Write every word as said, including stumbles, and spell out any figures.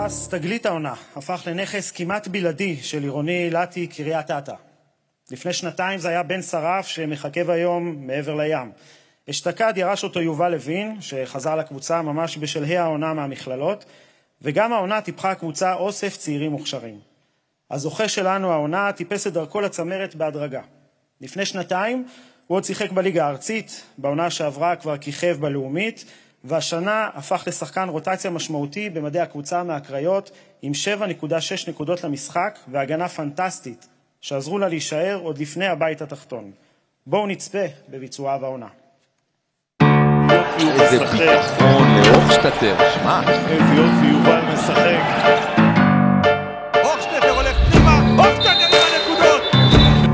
פרס תגלית העונה הפך לנכס כמעט בלעדי של עירוני אילתי קריית אתא. לפני שנתיים זה היה בן שרף שמחכה היום מעבר לים. אשתקד ירש אותו יובל לוין, שחזר לקבוצה ממש בשלהי העונה מהמכללות, וגם העונה טיפחה קבוצה אוסף צעירים מוכשרים. הזוכה שלנו העונה טיפס את דרכו לצמרת בהדרגה. לפני שנתיים הוא עוד שיחק בליגה הארצית, בעונה שעברה כבר כיכב בלאומית, והשנה הפך לשחקן רוטציה משמעותי במדעי הקבוצה מהקריות עם שבע נקודה שש נקודות למשחק והגנה פנטסטית שעזרו לה להישאר עוד לפני הבית התחתון. בואו נצפה בביצועה העונה. איזה ביטחון לאורך שטטר, שמע. איזה יופי, יובל משחק.